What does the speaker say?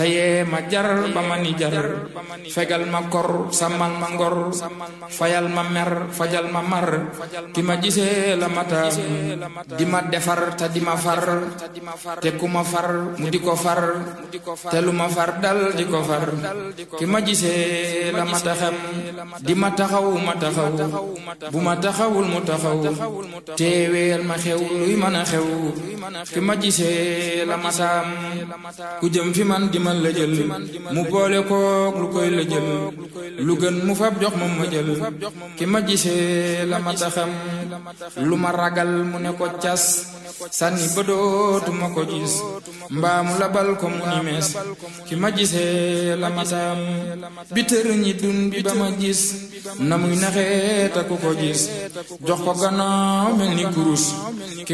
yee ma jar ba ma ni jar fegal ma kor sàmmal ma ngor fayal ma mer fajal ma mar ki ma gisee la mataam di ma defar te di ma far te ku ma far mu di ko far te lu ma far dal di ko far ki ma gisee la mataxam di ma taxaw ma taxaw bu ma taxawul mu taxaw teeweel ma xew luy mën a xew ki ma gisee la mataam ku jëm fi man di ma lëjël mu boole kook lu koy lëjël lu gën mu fab jox ma ma jël ki ma gisee la ma taxam lu ma ragal mu ne ko cas sànni ba dootuma ko gis mbaamu labal ko mu ni mees ki ma gisee la ma taam bi tër ñi dun bi ba ma gis na muy naxee ta ku ko gis jox ko gannaaw mel ni kurus